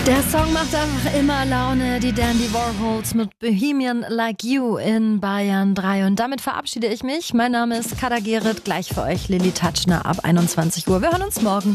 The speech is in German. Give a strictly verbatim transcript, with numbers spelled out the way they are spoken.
Der Song macht einfach immer Laune, die Dandy Warhols mit Bohemian Like You in Bayern drei. Und damit verabschiede ich mich. Mein Name ist Kada Gerrit, gleich für euch Lilly Tatschner ab einundzwanzig Uhr. Wir hören uns morgen.